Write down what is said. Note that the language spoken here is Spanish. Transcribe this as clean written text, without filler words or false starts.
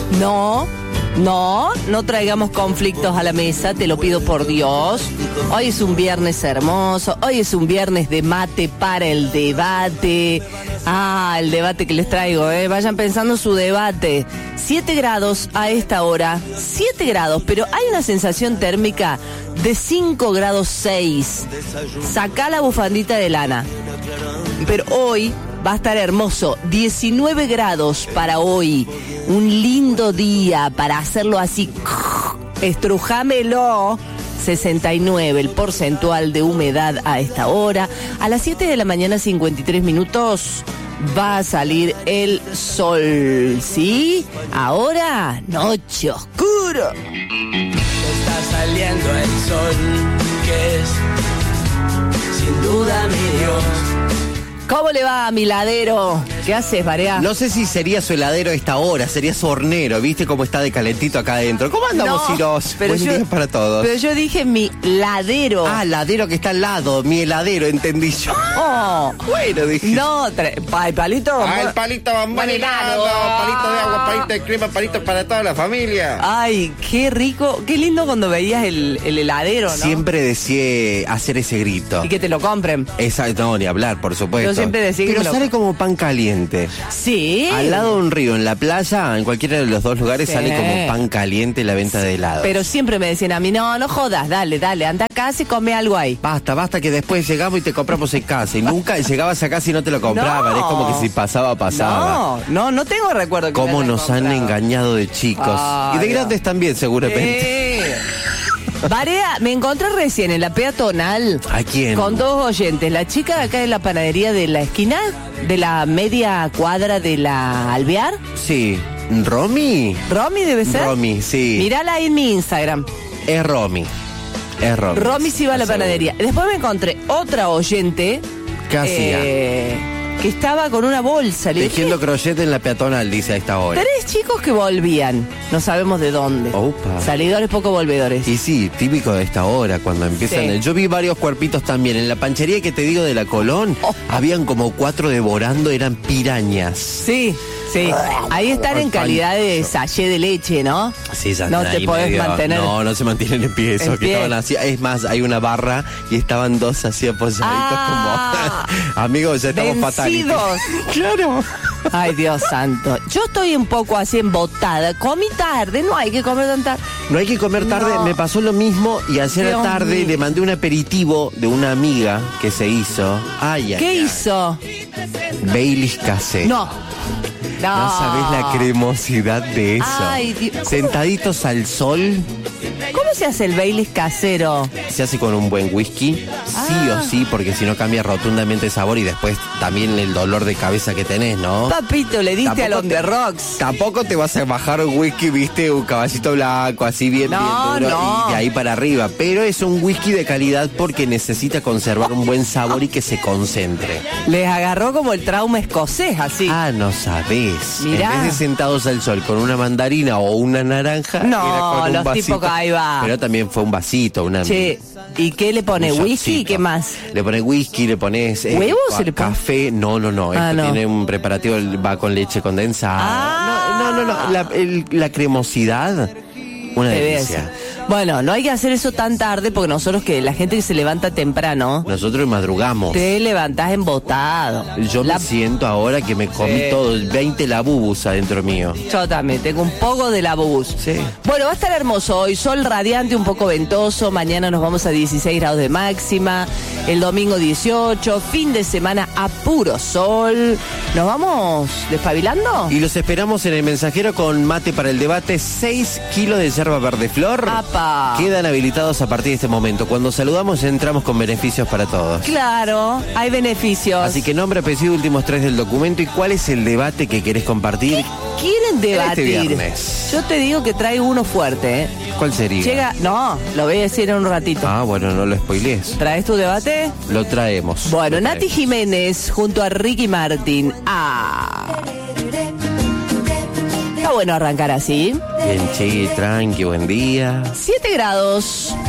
No traigamos conflictos a la mesa, te lo pido por Dios. Hoy es un viernes hermoso, hoy es un viernes de mate para el debate. El debate que les traigo, vayan pensando su debate. 7 grados a esta hora, 7 grados, pero hay una sensación térmica de 5 grados 6. Sacá la bufandita de lana. Pero hoy va a estar hermoso, 19 grados para hoy, un lindo día para hacerlo así, estrujámelo. 69 el porcentual de humedad a esta hora. A las 7 de la mañana 53 minutos va a salir el sol, ¿sí? Ahora, noche oscuro. Está saliendo el sol, que es sin duda mi Dios. ¿Cómo le va a mi ladero? ¿Qué haces, Barea? No sé si sería su heladero a esta hora, sería su hornero, ¿viste cómo está de calentito acá adentro? ¿Cómo andamos, Ciros? Buen día para todos. Pero yo dije mi ladero. Ladero que está al lado, mi heladero, entendí yo. Bueno, dije. No, el palito. El palito bombón helado, palito de agua, palito de crema, palito para toda la familia. Ay, qué rico, qué lindo cuando veías el heladero, ¿no? Siempre deseé hacer ese grito. Y que te lo compren. No, ni hablar, por supuesto. Yo siempre decía que pero sale como pan caliente. Sí. Al lado de un río, en la playa, en cualquiera de los dos lugares, sale como pan caliente la venta de helado. Pero siempre me decían a mí, no jodas, dale, anda a casa y come algo ahí. Basta que después llegamos y te compramos en casa. Y nunca llegabas a casa y no te lo compraban. Es como que si pasaba. No tengo recuerdo. Cómo nos han engañado de chicos. Y de grandes también, seguramente. Barea, me encontré recién en la peatonal. ¿A quién? Con 2 oyentes. La chica de acá de la panadería de la esquina, de la media cuadra de la Alvear. Sí. ¿Romy? ¿Romy debe ser? Romy, sí. Mírala ahí en mi Instagram. Es Romy. Romy sí va a la panadería. Después me encontré otra oyente. ¿Qué hacía? Que estaba con una bolsa. Tejiendo crochet en la peatonal, dice a esta hora. 3 chicos que volvían. No sabemos de dónde. Opa. Salidores poco volvedores. Y sí, típico de esta hora, cuando empiezan. Sí. Yo vi varios cuerpitos también. En la panchería que te digo de la Colón, habían como 4 devorando, eran pirañas. Sí. Ahí están en calidad de sachet de leche, ¿no? Sí, ya no te podés mantener. No se mantienen en pie eso, que estaban así. Es más, hay una barra y estaban 2 así apoyaditos como amigos, ya estamos fatales. Claro. Ay, Dios santo. Yo estoy un poco así embotada. Comí tarde, no hay que comer tan tarde. No hay que comer tarde, me pasó lo mismo y ayer a tarde le mandé un aperitivo de una amiga que se hizo. ¿Qué hizo? Baileys casé. No sabés la cremosidad de eso. Ay, Dios. Sentaditos al sol. ¿Cómo se hace el Baileys casero? Se hace con un buen whisky, sí o sí, porque si no cambia rotundamente el sabor y después también el dolor de cabeza que tenés, ¿no? Papito, le diste al On The Rocks. Tampoco te vas a bajar un whisky, viste, un caballito blanco, así bien duro, y de ahí para arriba. Pero es un whisky de calidad porque necesita conservar un buen sabor y que se concentre. Les agarró como el trauma escocés, así. No sabés. Mirá. En vez de sentados al sol con una mandarina o una naranja, era con un los vasito. tipos que ahí va. Pero también fue un vasito, una... Che, ¿y qué le pone? ¿Whisky? ¿Qué más? Le pone whisky, le pones... ¿Huevos se le pone? Café, no. Tiene un preparativo, va con leche condensada. La cremosidad, una delicia. Bueno, no hay que hacer eso tan tarde porque nosotros la gente que se levanta temprano... Nosotros madrugamos. Te levantás embotado. Yo me siento ahora que me comí todo, 20 labubus adentro mío. Yo también, tengo un poco de labubus. Sí. Bueno, va a estar hermoso hoy, sol radiante, un poco ventoso, mañana nos vamos a 16 grados de máxima, el domingo 18, fin de semana a puro sol. ¿Nos vamos despabilando? Y los esperamos en el mensajero con mate para el debate, 6 kilos de yerba verde flor. Quedan habilitados a partir de este momento. Cuando saludamos entramos con beneficios para todos. Claro, hay beneficios. Así que nombre, apellido, últimos 3 del documento. ¿Y cuál es el debate que querés compartir? ¿Qué quieren debatir? Este viernes. Yo te digo que traigo uno fuerte, ¿eh? ¿Cuál sería? Lo voy a decir en un ratito. Bueno, no lo spoilees. ¿Traes tu debate? Lo traemos. Bueno, Nati Jiménez junto a Ricky Martin. Está bueno arrancar así. Bien, che, tranqui, buen día. 7 grados.